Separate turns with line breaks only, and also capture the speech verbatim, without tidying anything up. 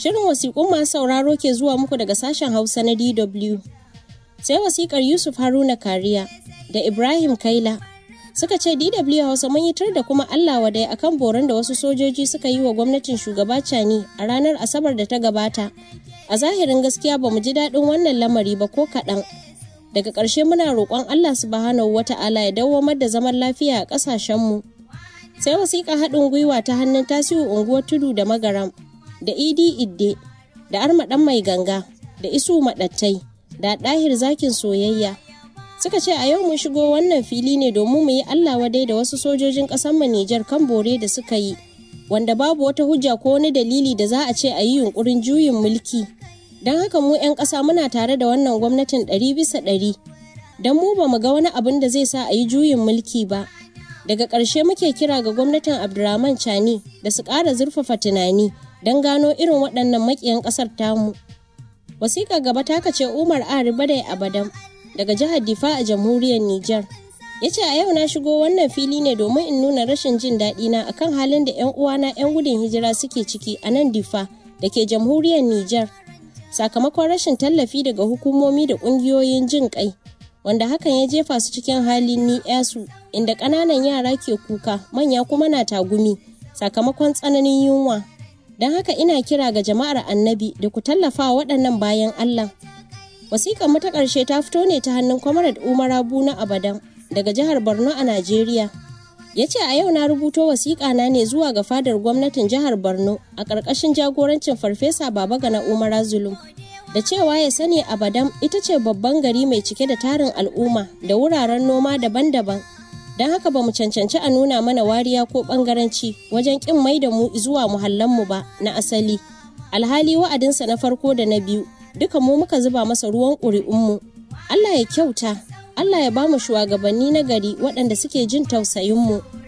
Shirin wasiƙun masu sauraro ke zuwa muku daga sashen Hausa na D W. Sai wasiƙar Yusuf Haruna Kariya da Ibrahim Kaila suka ce D W Hausa mun yi tar da kuma Allah wadai akan boron da wasu sojoji suka yi wa gwamnatin shugaba Chani a ranar Asabar da ta gabata. A zahirin gaskiya ba mu ji daɗin wannan lamari ba ko kaɗan. Daga ƙarshe muna roƙon Allah subhanahu wata'ala ya dawwamar da zaman lafiya a ƙasashenmu. Sai wasiƙa haɗin gwiwa ta hannun Tasiu unguwar Tudu da Magaram da Idi Idde da Arma ɗan mai ganga da Isu Maɗattai da Ɗahir Zakin Soyayya. Suka ce a yau mun shigo wannan fili ne domin mu yi Allah wadai da wasu sojojin ƙasar mu Nijar kan bore da suka yi, wanda babu wata hujja ko wani dalili da za a ce a yi yunƙurin juyin mulki. Don haka mu 'yan ƙasa muna tare da wannan gwamnatin ɗari bisa ɗari, don mu ba mu ga wani abin da zai sa a yi juyin mulki ba. Daga ƙarshe muke kira ga gwamnatin Abdurrahman Chani da su ƙara zurfafa tunani don gano irin waɗannan maƙiyan ƙasar tamu. Wasiƙa gaba ta kace Umar A. Ribadai Abadam daga jihar Difa a jamhuriyar Nijar. Ya ce a yau na shigo wannan fili ne domin in nuna rashin jin daɗi na akan halin da 'yan uwana 'yan gudun hijira suke ciki a nan Difa da ke jamhuriyar Nijar. Sakamakon rashin tallafi daga hukumomi da ƙungiyoyin jin ƙai, wanda hakan ya jefa su cikin halin ni'yasu, inda ƙananan yara ke kuka, manya kuma na tagumi sakamakon tsananin yunwa. Don haka ina kira ga jama'ar Annabi da ku tallafa waɗannan bayan Allah. Wasiƙar mu ta ƙarshe ta fito ne ta hannun Comrade Umar Abu na Abadan daga jihar Borno a Najeriya. Ya ce a yau na rubuto wasiƙa na ne zuwa ga fadar gwamnatin jihar Borno a ƙarƙashin jagorancin Farfesa Babagana Umar Zulum, da cewa ya sani Abadan ita ce babban gari mai cike da tarin al'umma da wuraren noma daban-daban. Don haka ba mu cancanci a nuna mana wariya ko ɓangaranci wajen ƙin mai da mu zuwa muhallanmu ba na asali. Alhali wa'adinsa na farko da na biyu duka mu muka zuba masa ruwan ƙuri'unmu. Allah ya kyauta, Allah ya ba mu shugabanni na gari waɗanda suke jin tausayinmu.